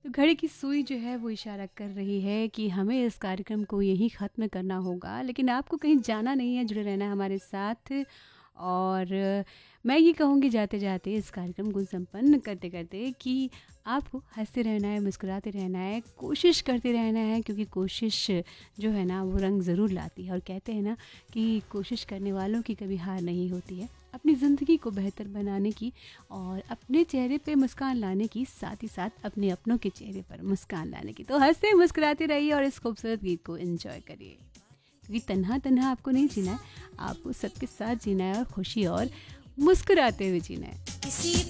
तो घड़ी की सुई जो है वो इशारा कर रही है कि हमें इस कार्यक्रम को यहीं ख़त्म करना होगा, लेकिन आपको कहीं जाना नहीं है, जुड़े रहना है हमारे साथ। और मैं ये कहूँगी जाते जाते इस कार्यक्रम को संपन्न करते करते कि आपको हंसते रहना है, मुस्कुराते रहना है, कोशिश करते रहना है, क्योंकि कोशिश जो है ना वो रंग ज़रूर लाती है। और कहते हैं ना कि कोशिश करने वालों की कभी हार नहीं होती है। अपनी ज़िंदगी को बेहतर बनाने की और अपने चेहरे पे मुस्कान लाने की, साथ ही साथ अपने अपनों के चेहरे पर मुस्कान लाने की। तो हंसते मुस्कुराते रहिए और इस खूबसूरत गीत को एंजॉय करिए, क्योंकि तन्हा तन्हा आपको नहीं जीना है, आपको सबके साथ जीना है और खुशी और मुस्कुराते हुए जीना है। किसी